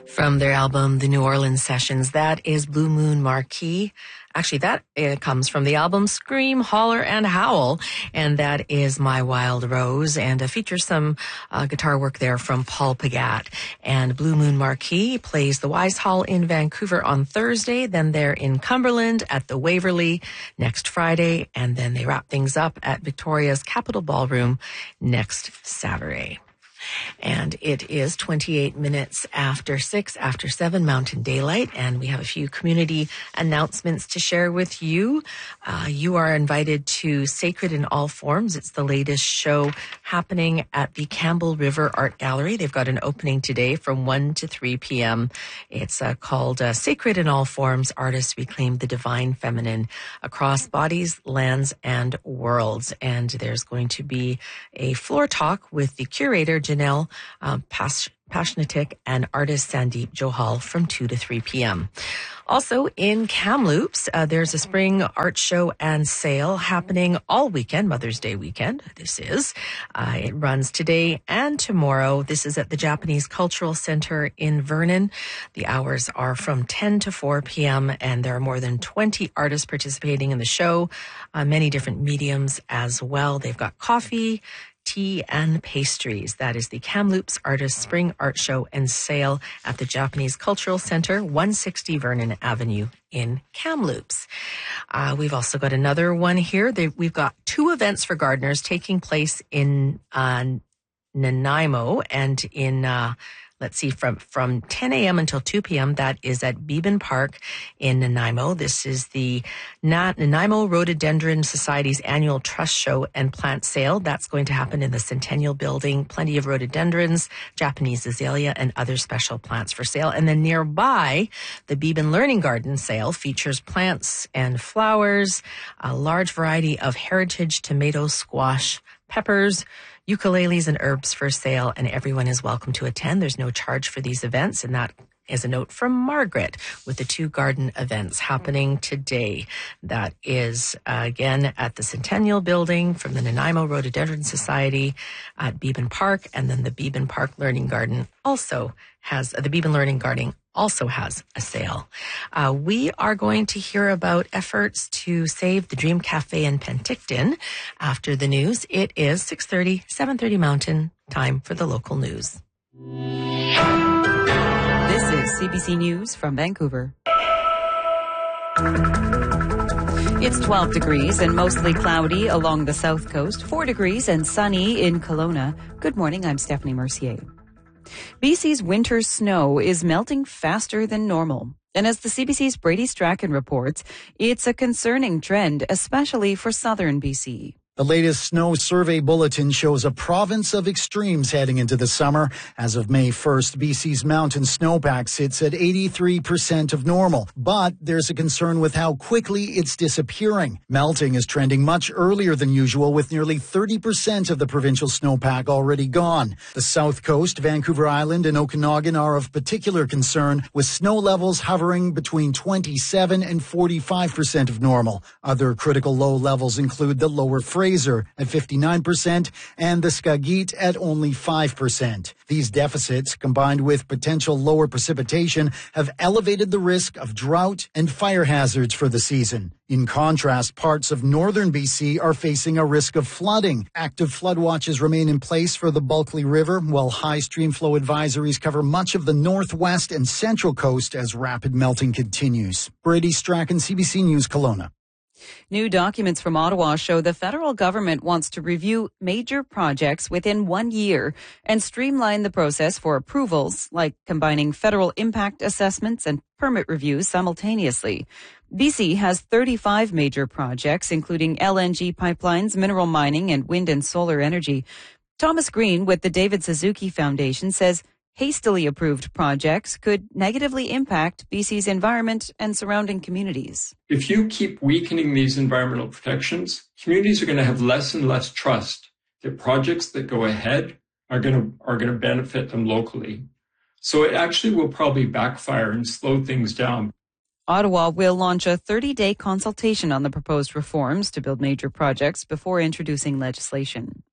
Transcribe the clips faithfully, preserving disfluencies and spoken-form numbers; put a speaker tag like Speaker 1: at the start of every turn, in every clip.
Speaker 1: From their album, The New Orleans Sessions, that is Blue Moon Marquee. Actually, that uh, comes from the album Scream, Holler, and Howl, and that is My Wild Rose, and uh, features some uh, guitar work there from Paul Pagat. And Blue Moon Marquee plays the Wise Hall in Vancouver on Thursday, then they're in Cumberland at the Waverly next Friday, and then they wrap things up at Victoria's Capitol Ballroom next Saturday. And it is twenty-eight minutes after six, after seven Mountain Daylight, and we have a few community announcements to share with you. Uh, you are invited to Sacred in All Forms. It's the latest show happening at the Campbell River Art Gallery. They've got an opening today from one to three p.m. It's uh, called uh, Sacred in All Forms, Artists Reclaim the Divine Feminine Across Bodies, Lands, and Worlds. And there's going to be a floor talk with the curator, Janelle um, Pas- Pashnatik, and artist Sandeep Johal from two to three p.m. Also in Kamloops, uh, there's a spring art show and sale happening all weekend, Mother's Day weekend. This is. Uh, it runs today and tomorrow. This is at the Japanese Cultural Center in Vernon. The hours are from ten to four p.m. and there are more than twenty artists participating in the show, uh, many different mediums as well. They've got coffee, tea, and pastries. That is the Kamloops Artists Spring Art Show and Sale at the Japanese Cultural Center, one sixty Vernon Avenue in Kamloops. Uh, we've also got another one here. They, we've got two events for gardeners taking place in uh, Nanaimo and in uh, Let's see, from, from ten a.m. until two p.m., that is at Beeben Park in Nanaimo. This is the Na- Nanaimo Rhododendron Society's annual trust show and plant sale. That's going to happen in the Centennial Building. Plenty of rhododendrons, Japanese azalea, and other special plants for sale. And then nearby, the Beeben Learning Garden sale features plants and flowers, a large variety of heritage tomatoes, squash, peppers, ukuleles, and herbs for sale, and everyone is welcome to attend. There's no charge for these events, and that is a note from Margaret with the two garden events happening today. That is, uh, again, at the Centennial Building from the Nanaimo Rhododendron Society at Beeben Park, and then the Beeben Park Learning Garden also has, uh, the Beeben Learning Garden also has a sale. Uh, we are going to hear about efforts to save the Dream Cafe in Penticton after the news. It is six thirty, seven thirty Mountain, time for the local news.
Speaker 2: This is C B C News from Vancouver. It's twelve degrees and mostly cloudy along the south coast, four degrees and sunny in Kelowna. Good morning, I'm Stephanie Mercier. B C's winter snow is melting faster than normal. And as the C B C's Brady Strachan reports, it's a concerning trend, especially for southern B C.
Speaker 3: The latest snow survey bulletin shows a province of extremes heading into the summer. As of May first, B C's mountain snowpack sits at eighty-three percent of normal. But there's a concern with how quickly it's disappearing. Melting is trending much earlier than usual, with nearly thirty percent of the provincial snowpack already gone. The south coast, Vancouver Island, and Okanagan are of particular concern, with snow levels hovering between twenty-seven and forty-five percent of normal. Other critical low levels include the lower Fraser at fifty-nine percent and the Skagit at only five percent. These deficits, combined with potential lower precipitation, have elevated the risk of drought and fire hazards for the season. In contrast, parts of northern B C are facing a risk of flooding. Active flood watches remain in place for the Bulkley River, while high stream flow advisories cover much of the northwest and central coast as rapid melting continues. Brady Strachan, C B C News, Kelowna.
Speaker 2: New documents from Ottawa show the federal government wants to review major projects within one year and streamline the process for approvals, like combining federal impact assessments and permit reviews simultaneously. B C has thirty-five major projects, including L N G pipelines, mineral mining, and wind and solar energy. Thomas Green with the David Suzuki Foundation says hastily approved projects could negatively impact B C's environment and surrounding communities.
Speaker 4: If you keep weakening these environmental protections, communities are going to have less and less trust that projects that go ahead are going to are going to benefit them locally. So it actually will probably backfire and slow things down.
Speaker 2: Ottawa will launch a thirty-day consultation on the proposed reforms to build major projects before introducing legislation.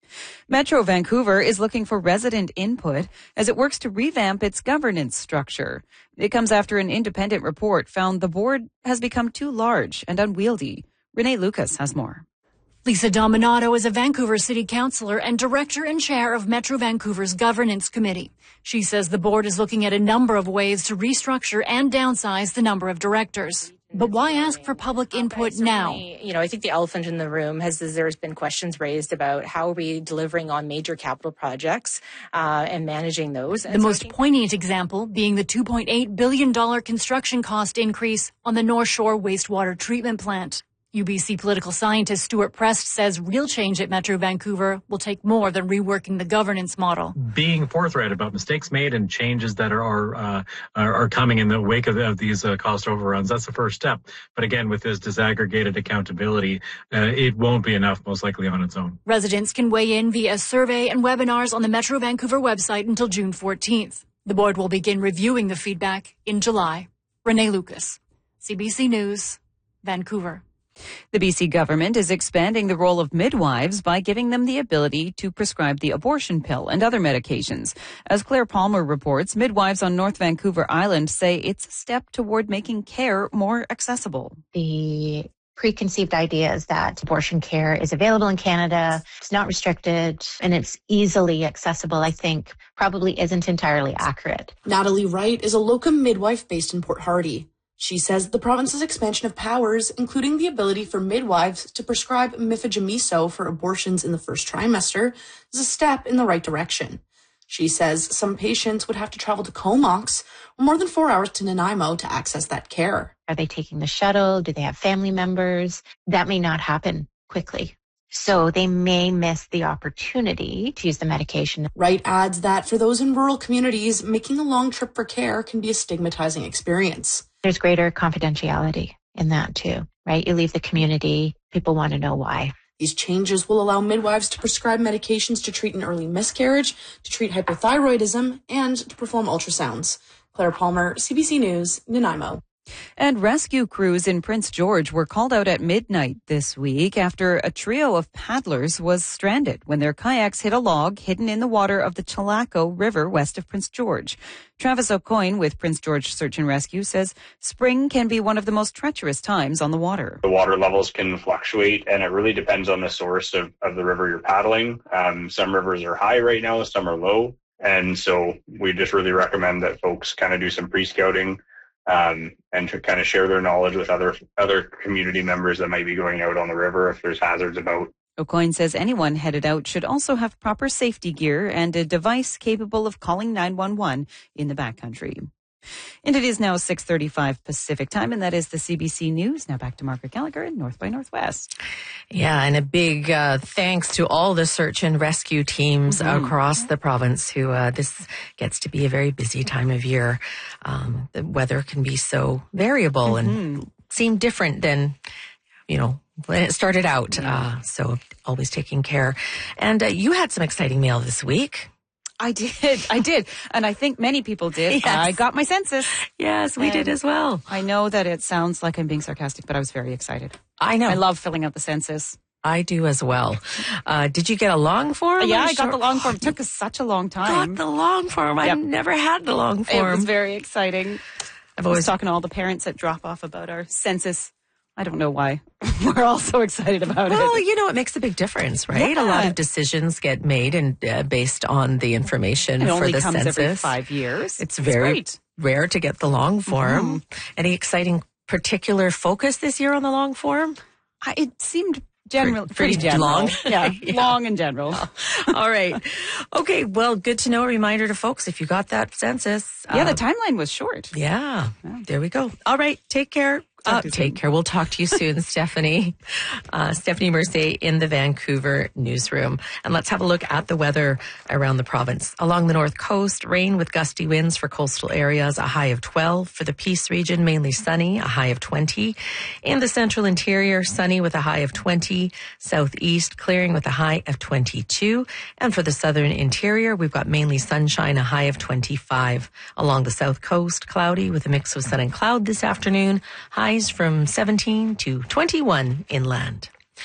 Speaker 2: Metro Vancouver is looking for resident input as it works to revamp its governance structure. It comes after an independent report found the board has become too large and unwieldy. Renee Lucas has more.
Speaker 5: Lisa Dominato is a Vancouver City Councillor and Director and Chair of Metro Vancouver's Governance Committee. She says the board is looking at a number of ways to restructure and downsize the number of directors. But why ask for public input now?
Speaker 6: You know, I think the elephant in the room has is there's been questions raised about how are we delivering on major capital projects uh, and managing those. And
Speaker 5: the
Speaker 6: so
Speaker 5: most poignant example being the two point eight billion dollars construction cost increase on the North Shore wastewater treatment plant. U B C political scientist Stuart Prest says real change at Metro Vancouver will take more than reworking the governance model.
Speaker 7: Being forthright about mistakes made and changes that are are, uh, are coming in the wake of, of these uh, cost overruns, that's the first step. But again, with this disaggregated accountability, uh, it won't be enough, most likely on its own.
Speaker 5: Residents can weigh in via survey and webinars on the Metro Vancouver website until June fourteenth. The board will begin reviewing the feedback in July. Renee Lucas, C B C News, Vancouver.
Speaker 2: The B C government is expanding the role of midwives by giving them the ability to prescribe the abortion pill and other medications. As Claire Palmer reports, midwives on North Vancouver Island say it's a step toward making care more accessible.
Speaker 8: The preconceived idea is that abortion care is available in Canada, it's not restricted, and it's easily accessible, I think probably isn't entirely accurate.
Speaker 9: Natalie Wright is a locum midwife based in Port Hardy. She says the province's expansion of powers, including the ability for midwives to prescribe mifegymiso for abortions in the first trimester, is a step in the right direction. She says some patients would have to travel to Comox or more than four hours to Nanaimo to access that care.
Speaker 8: Are they taking the shuttle? Do they have family members? That may not happen quickly. So they may miss the opportunity to use the medication.
Speaker 9: Wright adds that for those in rural communities, making a long trip for care can be a stigmatizing experience.
Speaker 8: There's greater confidentiality in that too, right? You leave the community, people want to know why.
Speaker 9: These changes will allow midwives to prescribe medications to treat an early miscarriage, to treat hypothyroidism, and to perform ultrasounds. Claire Palmer, C B C News, Nanaimo.
Speaker 2: And rescue crews in Prince George were called out at midnight this week after a trio of paddlers was stranded when their kayaks hit a log hidden in the water of the Chilako River west of Prince George. Travis O'Coin with Prince George Search and Rescue says spring can be one of the most treacherous times on the water.
Speaker 10: The water levels can fluctuate, and it really depends on the source of, of the river you're paddling. Um, some rivers are high right now, some are low. And so we just really recommend that folks kind of do some pre-scouting Um, and to kind of share their knowledge with other other community members that might be going out on the river if there's hazards about.
Speaker 2: O'Coin says anyone headed out should also have proper safety gear and a device capable of calling nine one one in the backcountry. And it is now six thirty-five Pacific time, and that is the C B C News. Now back to Margaret Gallagher in North by Northwest.
Speaker 1: Yeah, and a big uh, thanks to all the search and rescue teams mm-hmm. across the province who uh, this gets to be a very busy time of year. Um, the weather can be so variable mm-hmm. and seem different than, you know, when it started out. Mm-hmm. Uh, so always taking care. And uh, you had some exciting mail this week.
Speaker 2: I did. I did. And I think many people did.
Speaker 1: Yes.
Speaker 2: I got my census.
Speaker 1: Yes, we and did as well.
Speaker 2: I know that it sounds like I'm being sarcastic, but I was very excited.
Speaker 1: I know.
Speaker 2: I love filling out the census.
Speaker 1: I do as well. Uh, did you get a long form?
Speaker 2: Yeah, I got the long form. It took us such a long time.
Speaker 1: Got the long form. Yep. I've never had the long form.
Speaker 2: It was very exciting.
Speaker 1: I've always
Speaker 2: I was talking to all the parents at drop off about our census. I don't know why. We're all so excited about
Speaker 1: well,
Speaker 2: it.
Speaker 1: Well, you know, it makes a big difference, right?
Speaker 2: Yeah.
Speaker 1: A lot of decisions get made and uh, based on the information
Speaker 2: it
Speaker 1: for
Speaker 2: only
Speaker 1: the
Speaker 2: comes
Speaker 1: census.
Speaker 2: Every five years.
Speaker 1: It's very
Speaker 2: it's
Speaker 1: rare to get the long form. Mm-hmm. Any exciting particular focus this year on the long form?
Speaker 2: I, it seemed general,
Speaker 1: pretty,
Speaker 2: pretty general.
Speaker 1: long.
Speaker 2: Yeah,
Speaker 1: yeah,
Speaker 2: long and general.
Speaker 1: All right. Okay, well, good to know. A reminder to folks, if you got that census.
Speaker 2: Yeah,
Speaker 1: uh,
Speaker 2: the timeline was short.
Speaker 1: Yeah, yeah, there we go. All right, take care. Uh, take care. We'll talk to you soon, Stephanie. Uh, Stephanie Mercier in the Vancouver newsroom. And let's have a look at the weather around the province. Along the north coast, rain with gusty winds for coastal areas, a high of twelve. For the Peace region, mainly sunny, a high of twenty. In the central interior, sunny with a high of twenty. Southeast, clearing with a high of twenty-two. And for the southern interior, we've got mainly sunshine, a high of twenty-five. Along the south coast, cloudy with a mix of sun and cloud this afternoon. High from seventeen to twenty-one inland.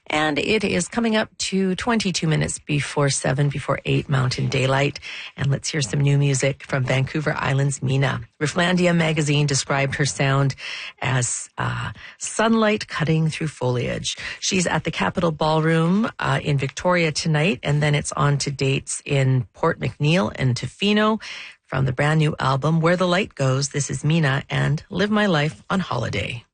Speaker 1: And it is coming up to twenty-two minutes before seven, before eight Mountain Daylight. And let's hear some new music from Vancouver Island's Mina. Rifflandia magazine described her sound as uh, sunlight cutting through foliage. She's at the Capitol Ballroom uh, in Victoria tonight, and then it's on to dates in Port McNeill and Tofino. From the brand new album, Where the Light Goes, this is Mina and Live My Life on Holiday.